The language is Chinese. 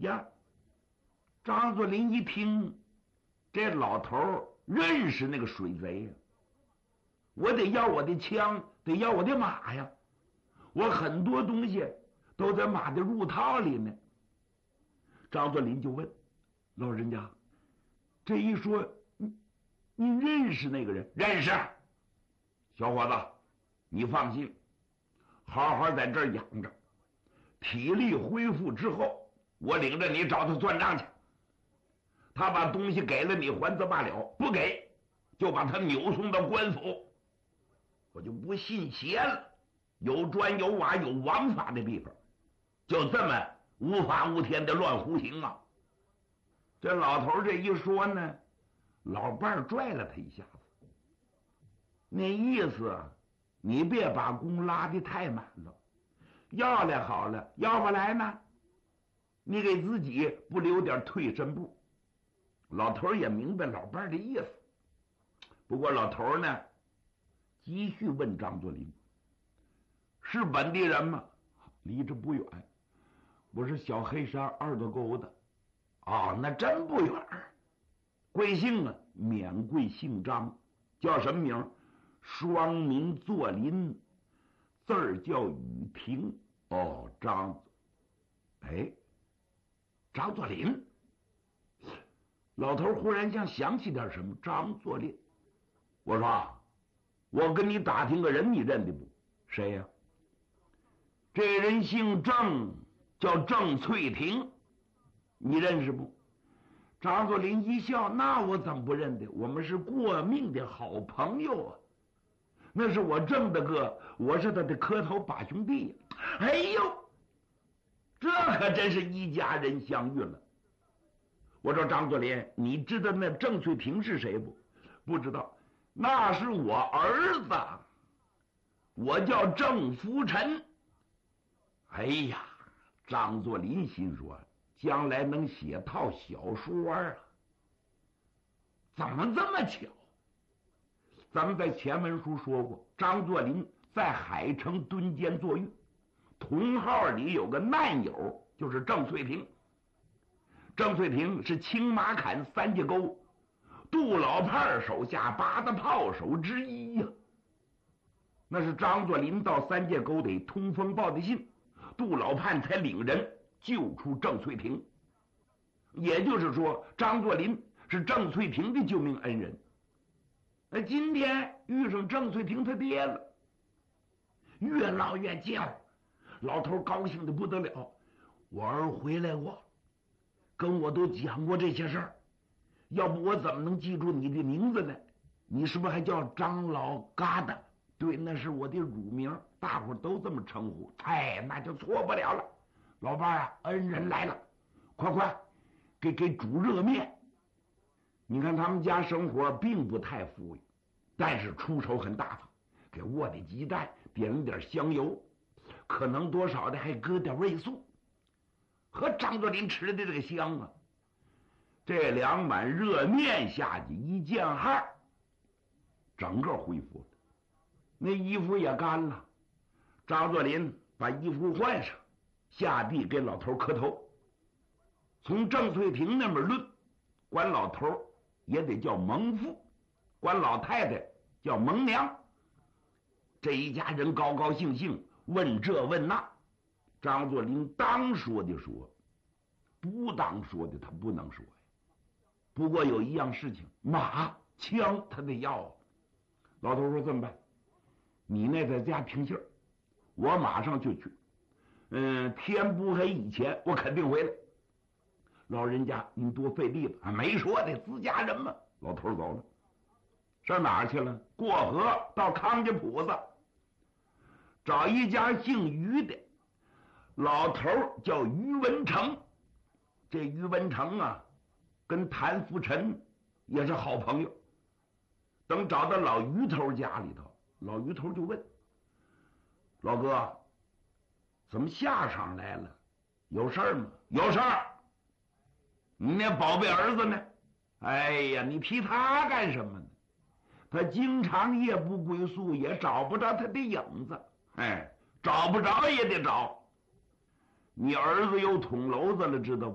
呀，张作霖一听，这老头认识那个水贼呀，我得要我的枪，得要我的马呀，我很多东西都在马的入套里呢。张作霖就问老人家，这一说，你认识那个人？认识。小伙子，你放心，好好在这儿养着，体力恢复之后，我领着你找他算账去。他把东西给了你，还则罢了；不给，就把他扭送到官府。我就不信邪了，有砖有瓦有王法的地方，就这么无法无天的乱胡行啊！这老头这一说呢，老伴儿拽了他一下子，那意思，你别把弓拉得太满了，要来好了，要不来呢，你给自己不留点退身步。老头也明白老伴儿的意思，不过老头呢，继续问张作霖：“是本地人吗？”“离这不远，我是小黑山二道沟的。”“哦，那真不远。贵姓啊？”“免贵姓张，叫什么名？”“双名作霖，字儿叫雨平。”“哦，张作霖。”老头忽然像想起点什么，张作霖。我说，我跟你打听个人，你认得不？谁呀？这人姓郑，叫郑翠婷，你认识不？张作霖一笑，那我怎么不认得？我们是过命的好朋友啊！那是我郑大哥，我是他的磕头把兄弟呀！哎呦，这可真是一家人相遇了。我说张作霖，你知道那郑翠婷是谁不？不知道，那是我儿子，我叫郑福臣。哎呀，张作霖心说，将来能写套小说啊！怎么这么巧？咱们在前文书说过，张作霖在海城蹲监坐狱，同号里有个难友，就是郑翠婷。郑翠婷是青马坎三界沟杜老派手下8大炮手之一呀。那是张作霖到三界沟得通风报的信，杜老判才领人救出郑翠婷。也就是说，张作霖是郑翠婷的救命恩人。今天遇上郑翠婷他爹了，越闹越叫，老头高兴的不得了。我儿回来过，跟我都讲过这些事儿，要不我怎么能记住你的名字呢？你是不是还叫张老疙瘩？对，那是我的乳名，大伙都这么称呼。那就错不了了。老伴啊，恩人来了，快给煮热面。你看他们家生活并不太富裕，但是出手很大方，给卧的鸡蛋，点了点香油，可能多少的还搁点味素。和张作霖吃的这个香啊！这2碗热面下去一见汗，整个恢复了，那衣服也干了。张作霖把衣服换上，下地给老头磕头。从郑翠婷那边论，管老头也得叫蒙父，管老太太叫蒙娘。这一家人高高兴兴，问这问那。张作霖当说的说，不当说的他不能说呀。不过有一样事情，马枪他得要啊。老头说这么办，你那在家听信儿，我马上就去。天不黑以前我肯定回来。老人家您多费力了，没说的，自家人嘛。老头走了，上哪儿去了？过河到康家铺子，找一家姓于的，老头叫于文成。这于文成啊，跟谭福臣也是好朋友。等找到老于头家里头，老于头就问老哥，怎么下场来了？有事儿吗？有事儿。你那宝贝儿子呢？哎呀，你批他干什么呢？他经常夜不归宿，也找不着他的影子。找不着也得找。你儿子又捅娄子了，知道不？